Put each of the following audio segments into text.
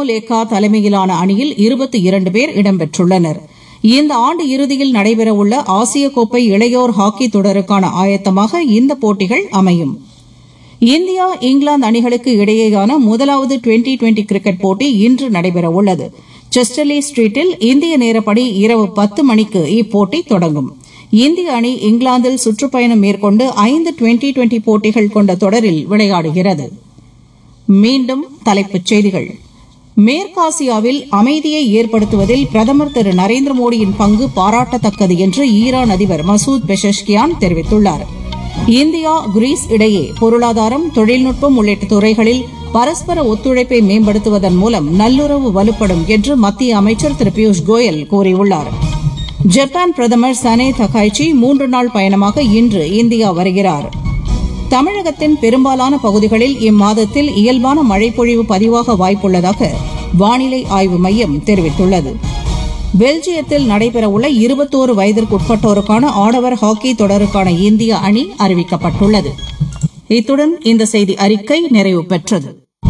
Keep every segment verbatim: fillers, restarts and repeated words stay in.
லேக்கா தலைமையிலான அணியில் இருபத்தி இரண்டு பேர் இடம்பெற்றுள்ளனர். இந்த ஆண்டு இறுதியில் நடைபெறவுள்ள ஆசிய கோப்பை இளையோர் ஹாக்கி தொடருக்கான ஆயத்தமாக இந்த போட்டிகள் அமையும். இந்தியா இங்கிலாந்து அணிகளுக்கு இடையேயான முதலாவது டுவெண்டி டுவெண்டி கிரிக்கெட் போட்டி இன்று நடைபெறவுள்ளது. செஸ்டர்லி ஸ்ட்ரீட்டில் இந்திய நேரப்படி இரவு பத்து மணிக்கு இப்போட்டி தொடங்கும். இந்திய அணி இங்கிலாந்தில் சுற்றுப்பயணம் மேற்கொண்டு ஐந்து டுவெண்டி டுவெண்டி போட்டிகள் கொண்ட தொடரில் விளையாடுகிறது. மீண்டும் தலைப்புச் செய்திகள். மேற்காசியாவில் அமைதியை ஏற்படுத்துவதில் பிரதமர் திரு நரேந்திர மோடியின் பங்கு பாராட்டத்தக்கது என்று ஈரான் அதிபர் மசூத் பெஷஷ்கியான் தெரிவித்துள்ளார். இந்தியா கிரீஸ் இடையே பொருளாதாரம், தொழில்நுட்பம் உள்ளிட்ட துறைகளில் பரஸ்பர ஒத்துழைப்பை மேம்படுத்துவதன் மூலம் நல்லுறவு வலுப்படும் என்று மத்திய அமைச்சர் திரு பியூஷ் கோயல் கூறியுள்ளார். ஜப்பான் பிரதமர் சனே தகாய்ச்சி மூன்று நாள் பயணமாக இன்று இந்தியா வருகிறார். தமிழகத்தின் பெரும்பாலான பகுதிகளில் இம்மாதத்தில் இயல்பான மழைப்பொழிவு பதிவாக வாய்ப்புள்ளதாக வானிலை ஆய்வு மையம் தெரிவித்துள்ளது. பெல்ஜியத்தில் நடைபெறவுள்ள இருபத்தோரு வயதிற்குட்பட்டோருக்கான ஆடவர் ஹாக்கி தொடருக்கான இந்திய அணி அறிவிக்கப்பட்டுள்ளது. இத்துடன் இந்த செய்தி அறிக்கை நிறைவு பெற்றது.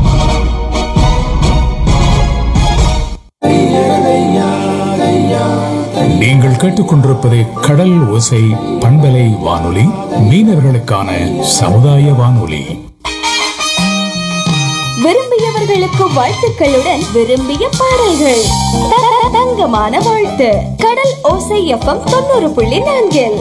நீங்கள் கேட்டுக்கொண்டிருப்பது கடல் ஓசை பண்பலை வானொலி, மீனவர்களுக்கான சமுதாய வானொலி. விரும்பியவர்களுக்கு வாழ்த்துக்களுடன் விரும்பிய பாடல்கள். தங்கமான வாழ்த்து. கடல் ஓசை எஃப்எம் தொண்ணூறு புள்ளி நான்கில்.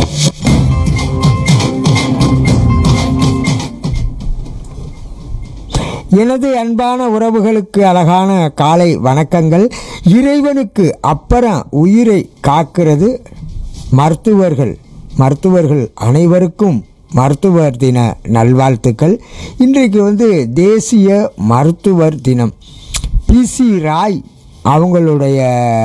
எனது அன்பான உறவுகளுக்கு அழகான காலை வணக்கங்கள். இறைவனுக்கு அப்புறம் உயிரை காக்கிறது மருத்துவர்கள். மருத்துவர்கள் அனைவருக்கும் மருத்துவர் தின நல்வாழ்த்துக்கள். இன்றைக்கு வந்து தேசிய மருத்துவர் தினம். பிசி ராய் அவங்களுடைய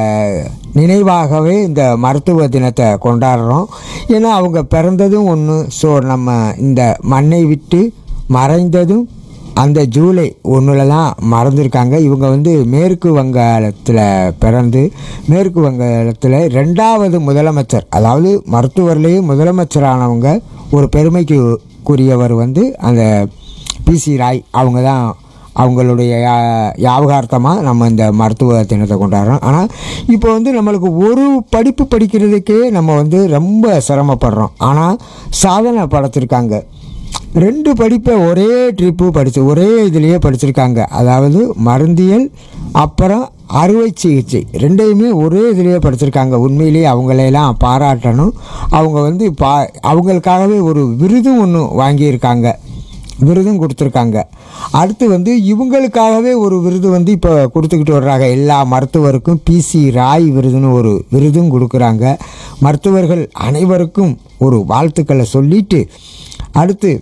நினைவாகவே இந்த மருத்துவ தினத்தை கொண்டாடுறோம். ஏன்னா அவங்க பிறந்ததும் ஒன்று, ஸோ நம்ம இந்த மண்ணை விட்டு மறைந்ததும் அந்த ஜூலை ஒன்றில் தான் மறந்துருக்காங்க. இவங்க வந்து மேற்கு வங்காளத்தில் பிறந்து மேற்கு வங்காளத்தில் ரெண்டாவது முதலமைச்சர், அதாவது மருத்துவர்லேயே முதலமைச்சரானவங்க ஒரு பெருமைக்குரியவர் வந்து அந்த பிசி ராய். அவங்க தான் அவங்களுடைய ஞாபகார்த்தமாக நம்ம இந்த மருத்துவ தினத்தை கொண்டாடுறோம். ஆனால் இப்போ வந்து நம்மளுக்கு ஒரு படிப்பு படிக்கிறதுக்கே நம்ம வந்து ரொம்ப சிரமப்படுறோம். ஆனால் சாதனை படைச்சிருக்காங்க. ரெண்டு படிப்பை ஒரே ட்ரிப்பு படித்து ஒரே இதுலேயே படிச்சிருக்காங்க. அதாவது மருந்தியல் அப்புறம் அறுவை சிகிச்சை ரெண்டையுமே ஒரே இதுலேயே படிச்சிருக்காங்க. உண்மையிலேயே அவங்களையெல்லாம் பாராட்டணும். அவங்க வந்து பா அவங்களுக்காகவே ஒரு விருதும் ஒன்று வாங்கியிருக்காங்க, விருதும் கொடுத்துருக்காங்க. அடுத்து வந்து இவங்களுக்காகவே ஒரு விருது வந்து இப்போ கொடுத்துக்கிட்டு வர்றாங்க. எல்லா மருத்துவருக்கும் பிசி ராய் விருதுன்னு ஒரு விருதும் கொடுக்குறாங்க. மருத்துவர்கள் அனைவருக்கும் ஒரு வாழ்த்துக்களை சொல்லிட்டு, அடுத்து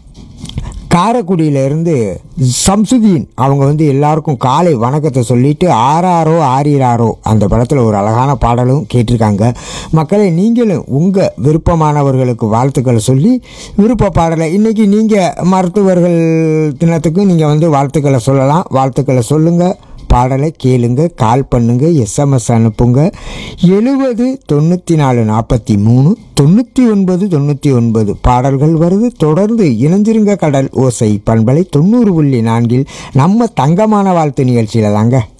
காரைக்குடியிலேருந்து சம்சுதீன் அவங்க வந்து எல்லாருக்கும் காலை வணக்கத்தை சொல்லிட்டு ஆறாரோ ஆறிராரோ அந்த படத்தில் ஒரு அழகான பாடலும் கேட்டிருக்காங்க. மக்களை நீங்களும் உங்கள் விருப்பமானவர்களுக்கு வாழ்த்துக்களை சொல்லி விருப்ப பாடலை இன்றைக்கி நீங்கள் மருத்துவர்கள் தினத்துக்கு நீங்கள் வந்து வாழ்த்துக்களை சொல்லலாம். வாழ்த்துக்களை சொல்லுங்கள், பாடலை கேளுங்க, கால் பண்ணுங்க, எஸ்எம்எஸ் அனுப்புங்க. எழுபது தொண்ணூற்றி நாலு நாற்பத்தி மூணு தொண்ணூற்றி ஒன்பது தொண்ணூற்றி ஒன்பது பாடல்கள் வருது. தொடர்ந்து இணைஞ்சிருங்க கடல் ஓசை பண்பலை தொண்ணூறு புள்ளி நான்கில் நம்ம தங்கமான வாழ்த்து நிகழ்ச்சியில் தாங்க.